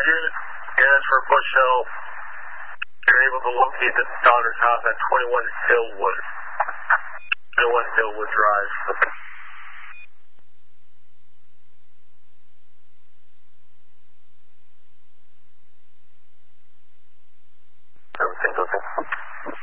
Roger. And for Bush Hill, you're able to locate the daughter's house at 21 Hillwood. 21 Hillwood Drive. Everything's okay.